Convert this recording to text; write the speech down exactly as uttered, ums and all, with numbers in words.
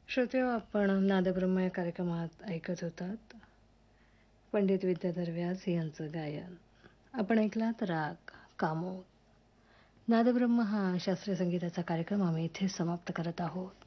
श्रोतेहो, आपण नादब्रह्म या कार्यक्रमात ऐकत होतात पंडित विद्याधर व्यास यांचं गायन. आपण ऐकलात राग कामोद. नादब्रह्म हा शास्त्रीय संगीताचा कार्यक्रम आम्ही इथे समाप्त करत आहोत.